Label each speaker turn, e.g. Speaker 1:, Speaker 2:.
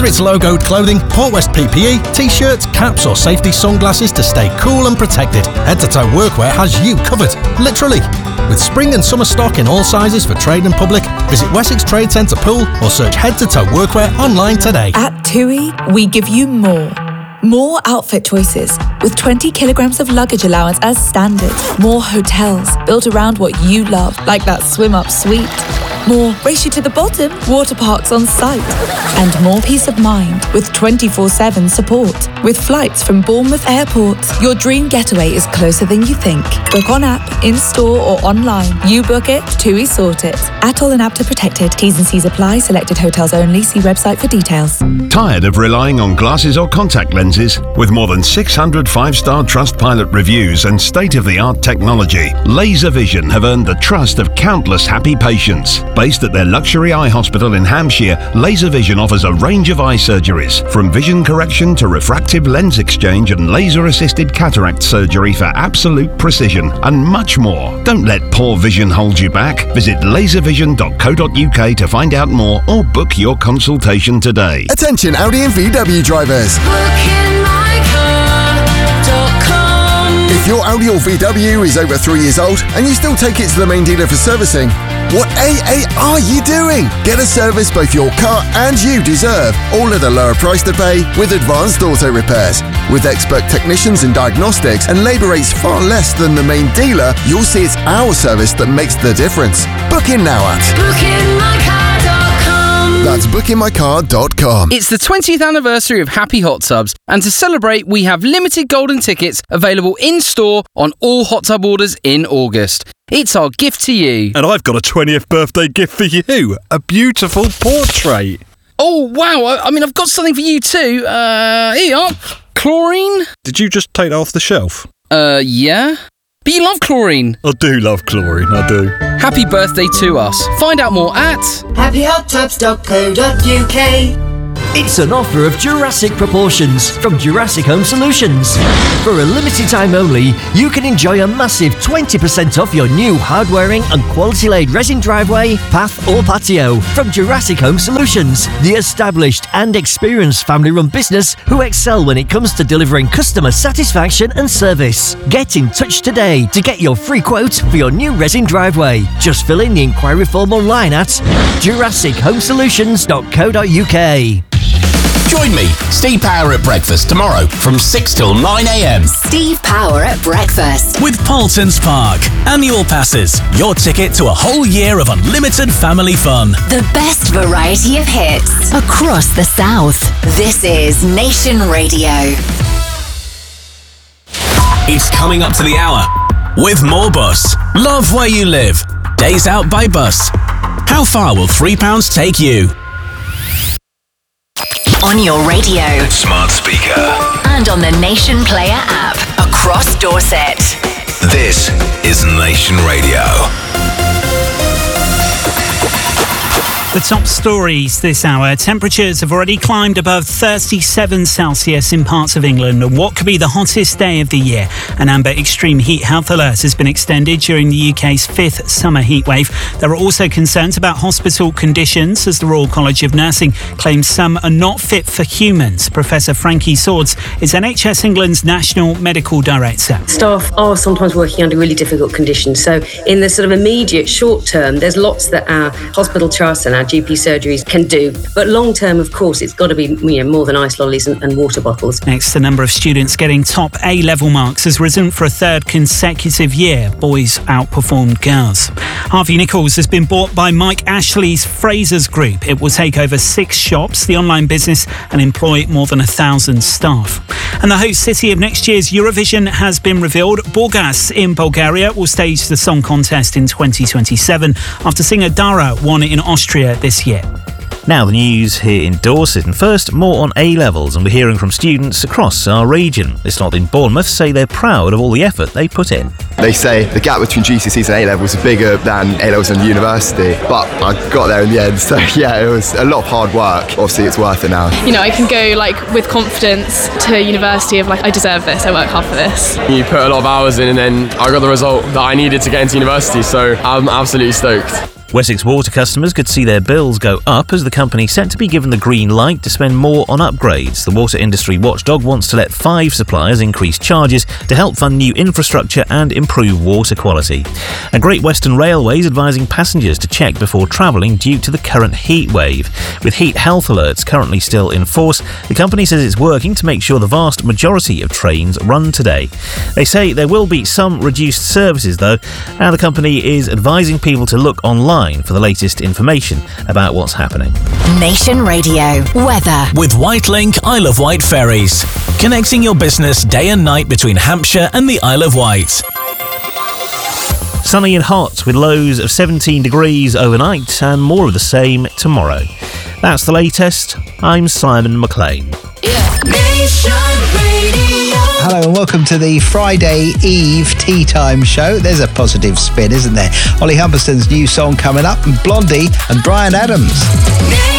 Speaker 1: Whether it's logoed clothing, Port West PPE, t-shirts, caps or safety sunglasses to stay cool and protected, Head to Toe Workwear has you covered, literally. With spring and summer stock in all sizes for trade and public, visit Wessex Trade Centre Pool or search Head to Toe Workwear online today.
Speaker 2: At TUI, we give you more. More outfit choices, with 20 kilograms of luggage allowance as standard. More hotels, built around what you love, like that swim-up suite. More race you to the bottom, water parks on site. And more peace of mind, with 24/7 support. With flights from Bournemouth Airport, your dream getaway is closer than you think. Book on app, in-store or online. You book it, TUI sort it. Atoll and APTA protected. T's and C's apply. Selected hotels only. See website for details.
Speaker 3: Tired of relying on glasses or contact lenses? With more than 600 five-star Trustpilot reviews and state-of-the-art technology, Laser Vision have earned the trust of countless happy patients. Based at their luxury eye hospital in Hampshire, Laser Vision offers a range of eye surgeries, from vision correction to refractive lens exchange and laser-assisted cataract surgery for absolute precision, and much more. Don't let poor vision hold you back. Visit laservision.co.uk to find out more or book your consultation today.
Speaker 4: Attention Audi and VW drivers. If your Audi or VW is over 3 years old and you still take it to the main dealer for servicing, what AA are you doing? Get a service both your car and you deserve, all at a lower price to pay with Advanced Auto Repairs. With expert technicians and diagnostics and labour rates far less than the main dealer, you'll see it's our service that makes the difference. Book in now at bookingmycar.com. That's bookingmycar.com.
Speaker 5: It's the 20th anniversary of Happy Hot Tubs, and to celebrate, we have limited golden tickets available in-store on all hot tub orders in August. It's our gift to you.
Speaker 6: And I've got a 20th birthday gift for you. A beautiful portrait.
Speaker 5: Oh, wow. I mean, I've got something for you too. Here you are. Chlorine?
Speaker 6: Did you just take that off the shelf?
Speaker 5: Yeah. But you love chlorine.
Speaker 6: I do love chlorine, I do.
Speaker 5: Happy birthday to us. Find out more at
Speaker 7: happyhottubs.co.uk.
Speaker 8: It's an offer of Jurassic proportions from Jurassic Home Solutions. For a limited time only, you can enjoy a massive 20% off your new hard-wearing and quality-laid resin driveway, path or patio from Jurassic Home Solutions, the established and experienced family-run business who excel when it comes to delivering customer satisfaction and service. Get in touch today to get your free quote for your new resin driveway. Just fill in the inquiry form online at jurassichomesolutions.co.uk.
Speaker 9: Join me, Steve Power at breakfast tomorrow from 6 till 9 a.m.
Speaker 10: Steve Power at breakfast.
Speaker 11: With Paultons Park. Annual passes. Your ticket to a whole year of unlimited family fun.
Speaker 10: The best variety of hits across the South. This is Nation Radio.
Speaker 11: It's coming up to the hour with more Bus. Love where you live. Days out by bus. How far will £3 take you?
Speaker 10: On your radio,
Speaker 9: Smart speaker,
Speaker 10: and on the Nation Player app across Dorset.
Speaker 9: This is Nation Radio.
Speaker 12: The top stories this hour. Temperatures have already climbed above 37 Celsius in parts of England on what could be the hottest day of the year. An amber extreme heat health alert has been extended during the UK's fifth summer heatwave. There are also concerns about hospital conditions as the Royal College of Nursing claims some are not fit for humans. Professor Frankie Swords is NHS England's National Medical Director.
Speaker 13: Staff are sometimes working under really difficult conditions. So in the sort of immediate short term, there's lots that our hospital trusts and our GP surgeries can do. But long term, of course, it's got to be more than ice lollies and water bottles.
Speaker 12: Next, the number of students getting top A-level marks has risen for a third consecutive year. Boys outperformed girls. Harvey Nichols has been bought by Mike Ashley's Frasers Group. It will take over 6 shops, the online business, and employ more than 1,000 staff. And the host city of next year's Eurovision has been revealed. Burgas in Bulgaria will stage the song contest in 2027 after singer Dara won it in Austria this year.
Speaker 14: Now the news here in Dorset, and first more on A-levels, and we're hearing from students across our region. This lot in Bournemouth say they're proud of all the effort they put in.
Speaker 15: They say the gap between GCSEs and A-levels is bigger than A-levels and university, but I got there in the end, so yeah, it was a lot of hard work. Obviously it's worth it now.
Speaker 16: You know, I can go with confidence to university of I deserve this, I work hard for this.
Speaker 17: You put a lot of hours in and then I got the result that I needed to get into university, so I'm absolutely stoked.
Speaker 14: Wessex Water customers could see their bills go up as the company set to be given the green light to spend more on upgrades. The water industry watchdog wants to let 5 suppliers increase charges to help fund new infrastructure and improve water quality. And Great Western Railway is advising passengers to check before travelling due to the current heat wave. With heat health alerts currently still in force, the company says it's working to make sure the vast majority of trains run today. They say there will be some reduced services though, and the company is advising people to look online for the latest information about what's happening.
Speaker 10: Nation Radio weather
Speaker 11: with Whitelink Isle of Wight ferries, connecting your business day and night between Hampshire and the Isle of Wight.
Speaker 14: Sunny and hot with lows of 17 degrees overnight and more of the same tomorrow. That's the latest. I'm Simon McLean.
Speaker 7: Hello and welcome to the Friday Eve Tea Time Show. There's a positive spin, isn't there? Ollie Humberston's new song coming up, and Blondie and Bryan Adams.